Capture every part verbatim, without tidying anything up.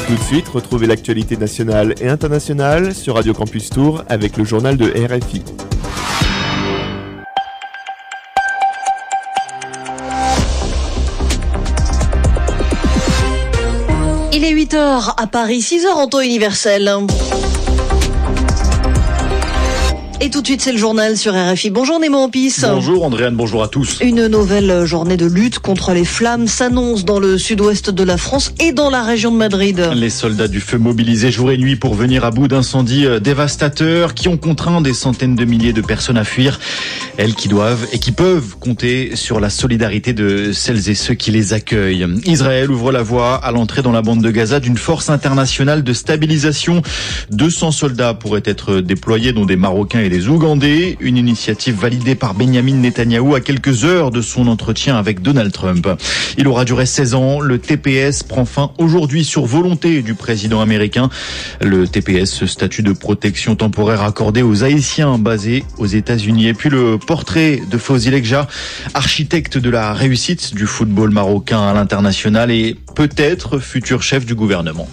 Tout de suite, retrouvez l'actualité nationale et internationale sur Radio Campus Tours avec le journal de R F I. Il est huit heures à Paris, six heures en temps universel. Et tout de suite, c'est le journal sur R F I. Bonjour Nemo Ampis. Bonjour Andréane, bonjour à tous. Une nouvelle journée de lutte contre les flammes s'annonce dans le sud-ouest de la France et dans la région de Madrid. Les soldats du feu mobilisés jour et nuit pour venir à bout d'incendies dévastateurs qui ont contraint des centaines de milliers de personnes à fuir. Elles qui doivent et qui peuvent compter sur la solidarité de celles et ceux qui les accueillent. Israël ouvre la voie à l'entrée dans la bande de Gaza d'une force internationale de stabilisation. deux cents soldats pourraient être déployés, dont des Marocains et des Ougandais. Une initiative validée par Benyamin Netanyahou à quelques heures de son entretien avec Donald Trump. Il aura duré seize ans. Le T P S prend fin aujourd'hui sur volonté du président américain. Le T P S, ce statut de protection temporaire accordé aux Haïtiens basés aux États-Unis. Et puis le portrait de Fawzi Lekja, architecte de la réussite du football marocain à l'international et peut-être futur chef du gouvernement.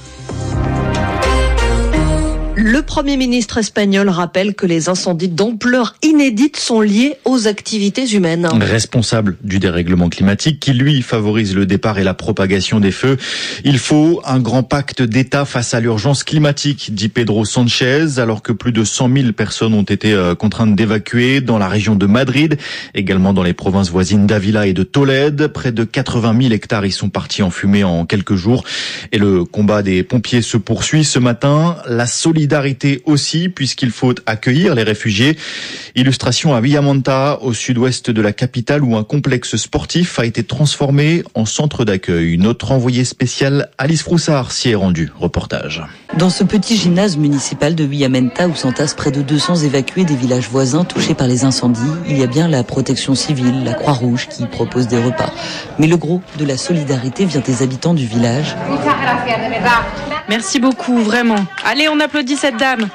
Le Premier ministre espagnol rappelle que les incendies d'ampleur inédite sont liés aux activités humaines. Responsable du dérèglement climatique qui, lui, favorise le départ et la propagation des feux. Il faut un grand pacte d'État face à l'urgence climatique, dit Pedro Sanchez, alors que plus de cent mille personnes ont été contraintes d'évacuer dans la région de Madrid, également dans les provinces voisines d'Avila et de Tolède. Près de quatre-vingt mille hectares y sont partis en fumée en quelques jours. Et le combat des pompiers se poursuit ce matin. La solidarité aussi, puisqu'il faut accueillir les réfugiés. Illustration à Villamanta, au sud-ouest de la capitale, où un complexe sportif a été transformé en centre d'accueil. Notre envoyé spécial Alice Froussard s'y est rendue. Reportage. Dans ce petit gymnase municipal de Villamenta, où s'entassent près de deux cents évacués des villages voisins touchés par les incendies, il y a bien la protection civile, la Croix-Rouge qui propose des repas. Mais le gros de la solidarité vient des habitants du village. Merci beaucoup, vraiment. Allez, on applaudit cette dame.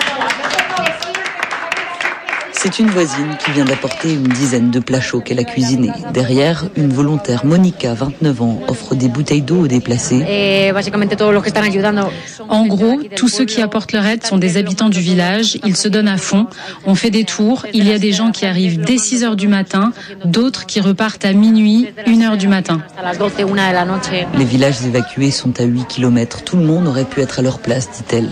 C'est une voisine qui vient d'apporter une dizaine de plats chauds qu'elle a cuisinés. Derrière, une volontaire, Monica, vingt-neuf ans, offre des bouteilles d'eau aux déplacés. En gros, tous ceux qui apportent leur aide sont des habitants du village. Ils se donnent à fond. On fait des tours. Il y a des gens qui arrivent dès six heures du matin, d'autres qui repartent à minuit, une heure du matin. Les villages évacués sont à huit kilomètres. Tout le monde aurait pu être à leur place, dit-elle.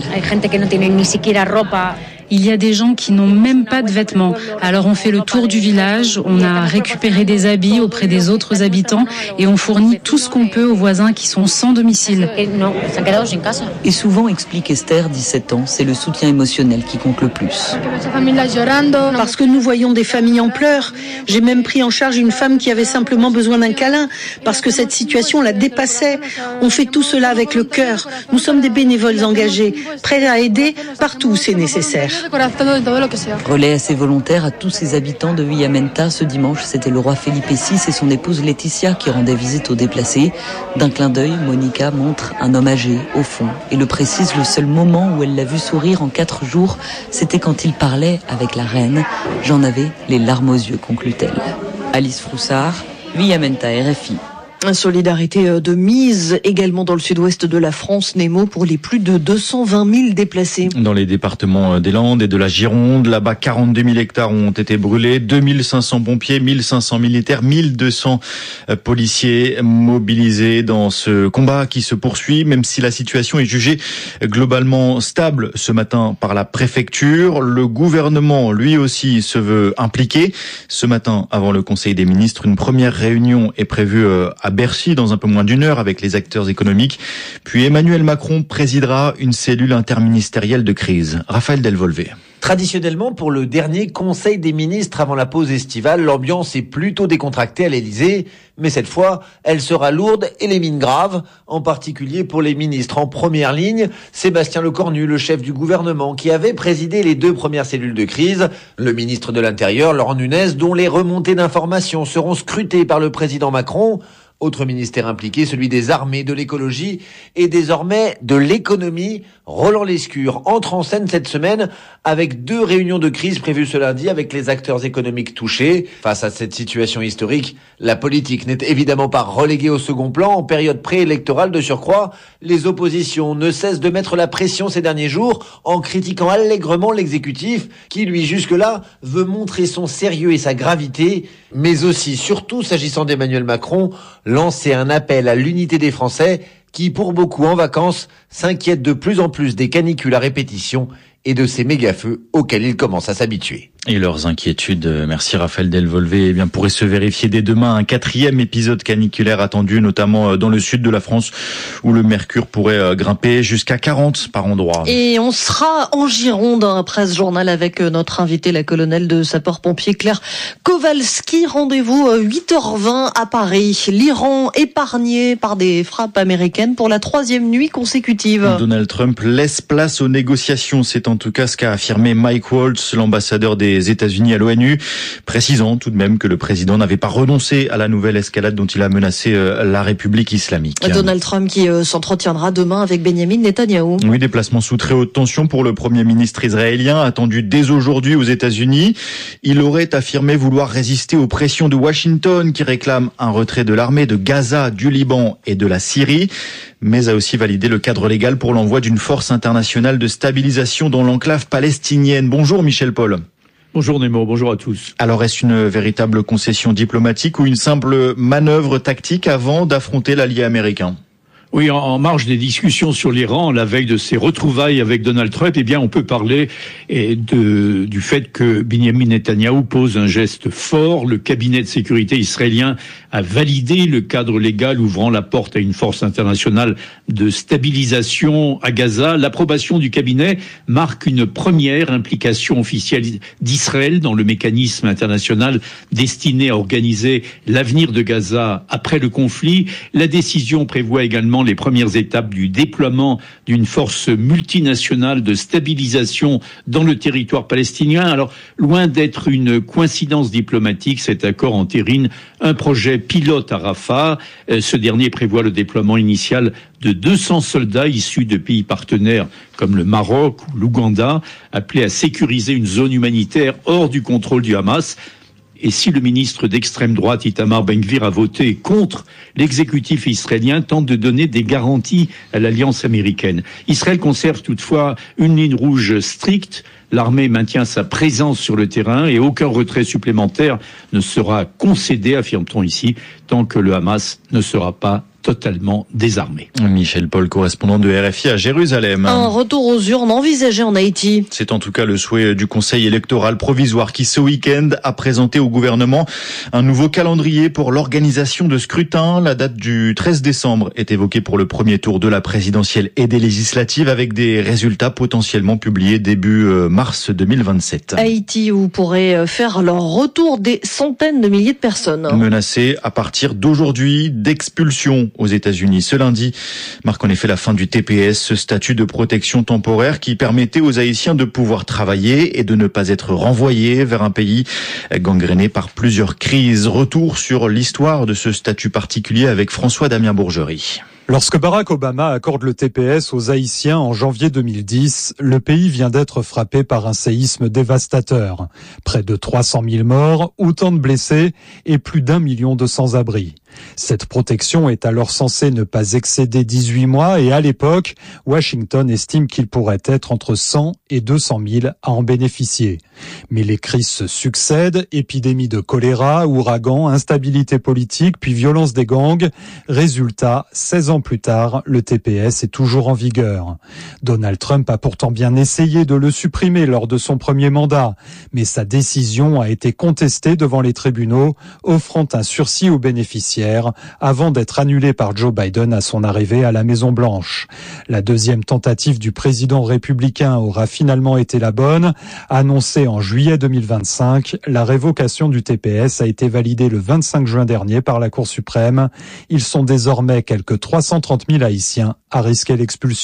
Il y a des gens qui n'ont même pas de vêtements. Alors on fait le tour du village, on a récupéré des habits auprès des autres habitants et on fournit tout ce qu'on peut aux voisins qui sont sans domicile. Et souvent, explique Esther, dix-sept ans, c'est le soutien émotionnel qui compte le plus. Parce que nous voyons des familles en pleurs. J'ai même pris en charge une femme qui avait simplement besoin d'un câlin parce que cette situation la dépassait. On fait tout cela avec le cœur. Nous sommes des bénévoles engagés, prêts à aider partout où c'est nécessaire. Relais assez volontaire à tous ces habitants de Villamenta. Ce dimanche, c'était le roi Felipe six et son épouse Laetitia qui rendaient visite aux déplacés. D'un clin d'œil, Monica montre un homme âgé au fond et le précise, le seul moment où elle l'a vu sourire en quatre jours, c'était quand il parlait avec la reine. J'en avais les larmes aux yeux, conclut-elle. Alice Froussard, Villamenta, R F I. Solidarité de mise également dans le sud-ouest de la France, Nemo, pour les plus de deux cent vingt mille déplacés. Dans les départements des Landes et de la Gironde, là-bas, quarante-deux mille hectares ont été brûlés, deux mille cinq cents pompiers, mille cinq cents militaires, mille deux cents policiers mobilisés dans ce combat qui se poursuit, même si la situation est jugée globalement stable ce matin par la préfecture. Le gouvernement, lui aussi, se veut impliqué. Ce matin, avant le Conseil des ministres, une première réunion est prévue à Bercy dans un peu moins d'une heure avec les acteurs économiques. Puis Emmanuel Macron présidera une cellule interministérielle de crise. Raphaël Delvolvé. Traditionnellement, pour le dernier Conseil des ministres avant la pause estivale, l'ambiance est plutôt décontractée à l'Élysée. Mais cette fois, elle sera lourde et les mines graves, en particulier pour les ministres en première ligne. Sébastien Lecornu, le chef du gouvernement, qui avait présidé les deux premières cellules de crise. Le ministre de l'Intérieur, Laurent Nunez, dont les remontées d'informations seront scrutées par le président Macron. Autre ministère impliqué, celui des armées, de l'écologie et désormais de l'économie. Roland Lescure entre en scène cette semaine avec deux réunions de crise prévues ce lundi avec les acteurs économiques touchés. Face à cette situation historique, la politique n'est évidemment pas reléguée au second plan. En période préélectorale de surcroît, les oppositions ne cessent de mettre la pression ces derniers jours en critiquant allègrement l'exécutif qui, lui, jusque-là, veut montrer son sérieux et sa gravité, mais aussi, surtout s'agissant d'Emmanuel Macron, lancer un appel à l'unité des Français qui, pour beaucoup en vacances, s'inquiètent de plus en plus des canicules à répétition et de ces méga-feux auxquels ils commencent à s'habituer. Et leurs inquiétudes, merci Raphaël Delvolvé, eh bien pourraient se vérifier dès demain. Un quatrième épisode caniculaire attendu, notamment dans le sud de la France, où le mercure pourrait grimper jusqu'à quarante par endroit. Et on sera en Gironde, un presse journal avec notre invité, la colonelle de sapeurs-pompiers Claire Kowalski. Rendez-vous huit heures vingt à Paris. L'Iran épargné par des frappes américaines pour la troisième nuit consécutive. Donald Trump laisse place aux négociations. C'est en tout cas ce qu'a affirmé Mike Waltz, l'ambassadeur des États-Unis à l'ONU, précisant tout de même que le président n'avait pas renoncé à la nouvelle escalade dont il a menacé la République islamique. Donald Trump qui s'entretiendra demain avec Benjamin Netanyahou. Oui, déplacement sous très haute tension pour le Premier ministre israélien, attendu dès aujourd'hui aux États-Unis. Il aurait affirmé vouloir résister aux pressions de Washington qui réclame un retrait de l'armée de Gaza, du Liban et de la Syrie, mais a aussi validé le cadre légal pour l'envoi d'une force internationale de stabilisation dans l'enclave palestinienne. Bonjour Michel Paul. Bonjour Nemo, bonjour à tous. Alors est-ce une véritable concession diplomatique ou une simple manœuvre tactique avant d'affronter l'allié américain ? Oui, en marge des discussions sur l'Iran, la veille de ses retrouvailles avec Donald Trump, eh bien, on peut parler de, du fait que Benjamin Netanyahou pose un geste fort. Le cabinet de sécurité israélien a validé le cadre légal ouvrant la porte à une force internationale de stabilisation à Gaza. L'approbation du cabinet marque une première implication officielle d'Israël dans le mécanisme international destiné à organiser l'avenir de Gaza après le conflit. La décision prévoit également les premières étapes du déploiement d'une force multinationale de stabilisation dans le territoire palestinien. Alors, loin d'être une coïncidence diplomatique, cet accord entérine un projet pilote à Rafah. Ce dernier prévoit le déploiement initial de deux cents soldats issus de pays partenaires comme le Maroc ou l'Ouganda, appelés à sécuriser une zone humanitaire hors du contrôle du Hamas. Et si le ministre d'extrême droite Itamar Ben-Gvir a voté contre, l'exécutif israélien tente de donner des garanties à l'alliance américaine. Israël conserve toutefois une ligne rouge stricte. L'armée maintient sa présence sur le terrain et aucun retrait supplémentaire ne sera concédé, affirme-t-on ici, tant que le Hamas ne sera pas totalement désarmé. Michel Paul, correspondant de R F I à Jérusalem. Un retour aux urnes envisagé en Haïti. C'est en tout cas le souhait du Conseil électoral provisoire qui, ce week-end, a présenté au gouvernement un nouveau calendrier pour l'organisation de scrutins. La date du treize décembre est évoquée pour le premier tour de la présidentielle et des législatives avec des résultats potentiellement publiés début mars deux mille vingt-sept. Haïti où pourraient faire leur retour des centaines de milliers de personnes. Menacées à partir d'aujourd'hui d'expulsion aux États-Unis. Ce lundi marque en effet la fin du T P S, ce statut de protection temporaire qui permettait aux Haïtiens de pouvoir travailler et de ne pas être renvoyés vers un pays gangréné par plusieurs crises. Retour sur l'histoire de ce statut particulier avec François Damien Bourgerie. Lorsque Barack Obama accorde le T P S aux Haïtiens en janvier deux mille dix, le pays vient d'être frappé par un séisme dévastateur. Près de trois cent mille morts, autant de blessés et plus d'un million de sans-abri. Cette protection est alors censée ne pas excéder dix-huit mois et à l'époque, Washington estime qu'il pourrait être entre cent et deux cent mille à en bénéficier. Mais les crises se succèdent, épidémie de choléra, ouragans, instabilité politique, puis violence des gangs. Résultat, seize ans plus tard, le T P S est toujours en vigueur. Donald Trump a pourtant bien essayé de le supprimer lors de son premier mandat, mais sa décision a été contestée devant les tribunaux, offrant un sursis aux bénéficiaires avant d'être annulée par Joe Biden à son arrivée à la Maison-Blanche. La deuxième tentative du président républicain aura finalement été la bonne. Annoncée en juillet deux mille vingt-cinq, la révocation du T P S a été validée le vingt-cinq juin dernier par la Cour suprême. Ils sont désormais quelques trois cent trente mille Haïtiens à risquer l'expulsion.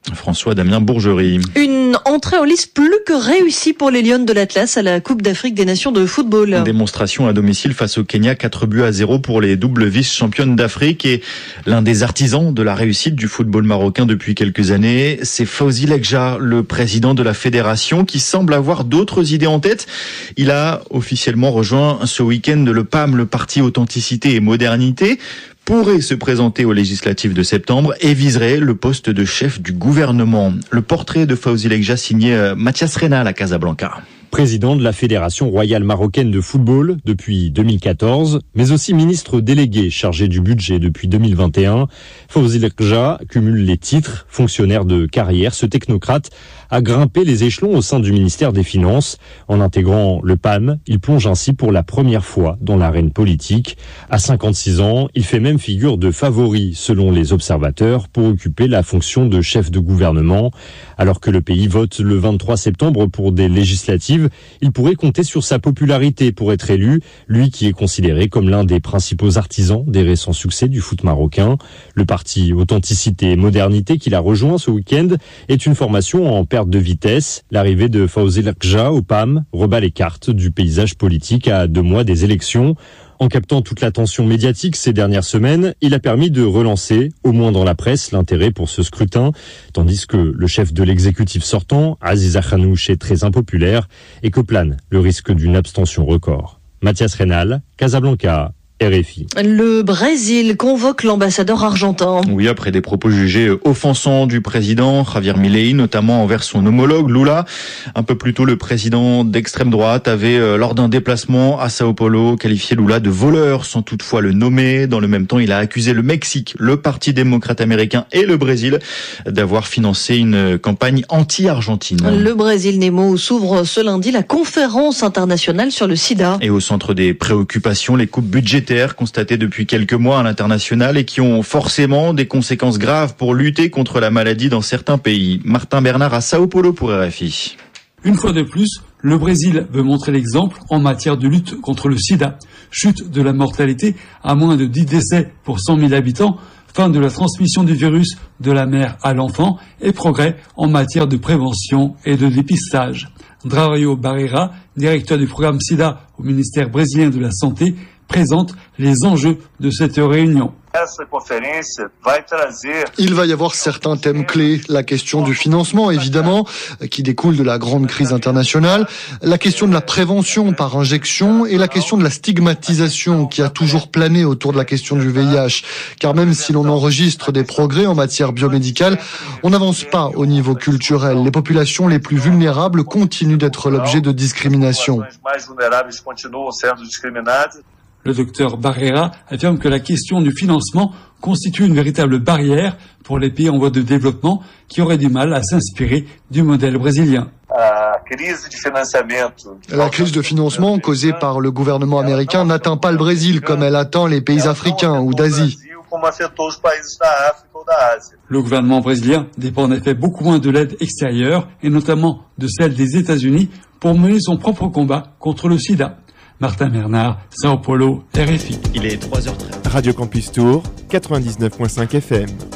François-Damien Bourgerie. Une entrée en lice plus que réussie pour les Lions de l'Atlas à la Coupe d'Afrique des Nations de football. Une démonstration à domicile face au Kenya, quatre buts à zéro pour les doubles vice-championnes d'Afrique. Et l'un des artisans de la réussite du football marocain depuis quelques années, c'est Fawzi Lekja, le président de la fédération, qui semble avoir d'autres idées en tête. Il a officiellement rejoint ce week-end le P A M, le Parti Authenticité et Modernité, pourrait se présenter aux législatives de septembre et viserait le poste de chef du gouvernement. Le portrait de Fawzi Lekja signé Mathias Reynal à Casablanca. Président de la Fédération royale marocaine de football depuis deux mille quatorze, mais aussi ministre délégué chargé du budget depuis deux mille vingt et un, Fawzi Lekja cumule les titres, fonctionnaire de carrière. Ce technocrate a grimpé les échelons au sein du ministère des Finances. En intégrant le P A M, il plonge ainsi pour la première fois dans l'arène politique. À cinquante-six ans, il fait même figure de favori selon les observateurs pour occuper la fonction de chef de gouvernement. Alors que le pays vote le vingt-trois septembre pour des législatives, il pourrait compter sur sa popularité pour être élu, lui qui est considéré comme l'un des principaux artisans des récents succès du foot marocain. Le parti Authenticité et Modernité qu'il a rejoint ce week-end est une formation en perte de vitesse. L'arrivée de Fawzi Lekja au P A M rebat les cartes du paysage politique à deux mois des élections. En captant toute l'attention médiatique ces dernières semaines, il a permis de relancer, au moins dans la presse, l'intérêt pour ce scrutin, tandis que le chef de l'exécutif sortant, Aziza Khanouch, est très impopulaire et que plane le risque d'une abstention record. Mathias Reynal, Casablanca, R F I. Le Brésil convoque l'ambassadeur argentin. Oui, après des propos jugés offensants du président Javier Milei, notamment envers son homologue Lula. Un peu plus tôt, le président d'extrême droite avait, lors d'un déplacement à Sao Paulo, qualifié Lula de voleur sans toutefois le nommer. Dans le même temps, il a accusé le Mexique, le Parti démocrate américain et le Brésil d'avoir financé une campagne anti-argentine. Le Brésil Nemo où s'ouvre ce lundi la conférence internationale sur le sida. Et au centre des préoccupations, les coupes budgétaires constatées depuis quelques mois à l'international et qui ont forcément des conséquences graves pour lutter contre la maladie dans certains pays. Martin Bernard à Sao Paulo pour R F I. Une fois de plus, le Brésil veut montrer l'exemple en matière de lutte contre le sida. Chute de la mortalité à moins de dix décès pour cent mille habitants, fin de la transmission du virus de la mère à l'enfant et progrès en matière de prévention et de dépistage. Drario Barreira, directeur du programme sida au ministère brésilien de la Santé, présente les enjeux de cette réunion. Il va y avoir certains thèmes clés. La question du financement, évidemment, qui découle de la grande crise internationale, la question de la prévention par injection et la question de la stigmatisation qui a toujours plané autour de la question du V I H. Car même si l'on enregistre des progrès en matière biomédicale, on n'avance pas au niveau culturel. Les populations les plus vulnérables continuent d'être l'objet de discrimination. Le docteur Barreira affirme que la question du financement constitue une véritable barrière pour les pays en voie de développement qui auraient du mal à s'inspirer du modèle brésilien. La crise de financement causée par le gouvernement américain n'atteint pas le Brésil comme elle atteint les pays africains ou d'Asie. Le gouvernement brésilien dépend en effet beaucoup moins de l'aide extérieure et notamment de celle des États-Unis pour mener son propre combat contre le sida. Martin Bernard, Sao Paulo, R F I. Il est trois heures treize. Radio Campus Tour, quatre-vingt-dix-neuf virgule cinq F M.